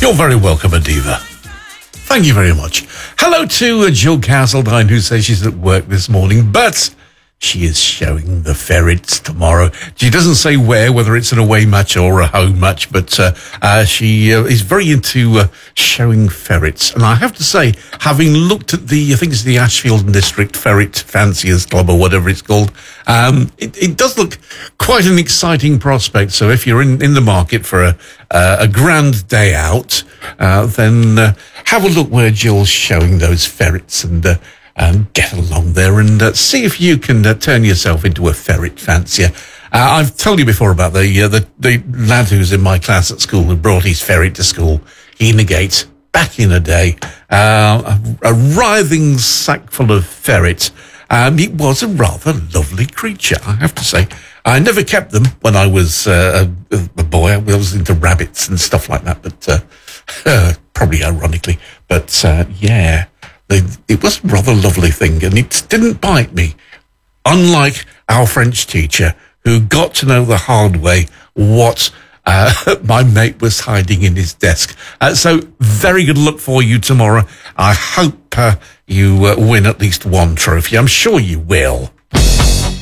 You're very welcome, Adiva. Thank you very much. Hello to Jill Castledine, who says she's at work this morning, but she is showing the ferrets tomorrow. She doesn't say where, whether it's an away match or a home match, but she is very into showing ferrets. And I have to say, having looked at I think it's the Ashfield District Ferret Fanciers Club or whatever it's called, it does look quite an exciting prospect. So if you're in the market for a grand day out, then have a look where Jill's showing those ferrets and get along there and see if you can turn yourself into a ferret fancier. I've told you before about the lad who's in my class at school who brought his ferret to school. He negates back in a day, a writhing sack full of ferrets. It was a rather lovely creature, I have to say. I never kept them when I was a boy. I was into rabbits and stuff like that, but probably ironically. But yeah. It was a rather lovely thing, and it didn't bite me, unlike our French teacher, who got to know the hard way what my mate was hiding in his desk. So very good luck for you tomorrow. I hope you win at least one trophy. I'm sure you will.